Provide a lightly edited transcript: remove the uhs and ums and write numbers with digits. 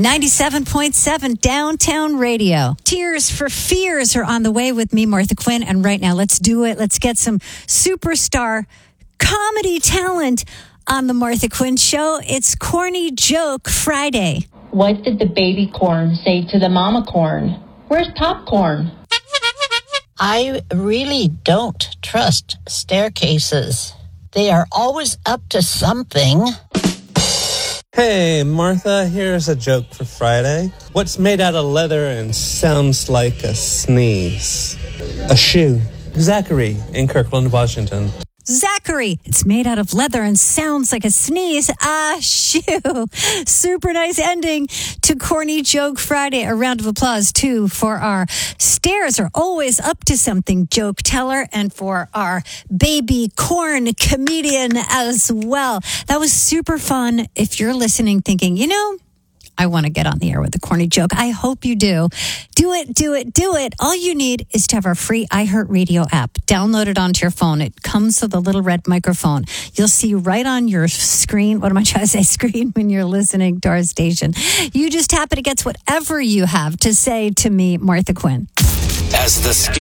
97.7 Downtown Radio. Tears for Fears are on the way with me, Martha Quinn. And right now, let's do it. Let's get some superstar comedy talent on the Martha Quinn Show. It's Corny Joke Friday. What did the baby corn say to the mama corn? Where's popcorn? I really don't trust staircases. They are always up to something. Hey, Martha, here's a joke for Friday. What's made out of leather and sounds like a sneeze? A shoe. Zachary in Kirkland, Washington. Zachary, it's made out of leather and sounds like a sneeze. Ah, shoo. Super nice ending to Corny Joke Friday. A round of applause, too, for our stairs are always up to something joke teller and for our baby corn comedian as well. That was super fun. If you're listening thinking, I want to get on the air with a corny joke. I hope you do. Do it. All you need is to have our free iHeartRadio app. Download it onto your phone. It comes with a little red microphone. You'll see right on your screen. What am I trying to say? Screen when you're listening to our station. You just tap it. It gets whatever you have to say to me, Martha Quinn. As the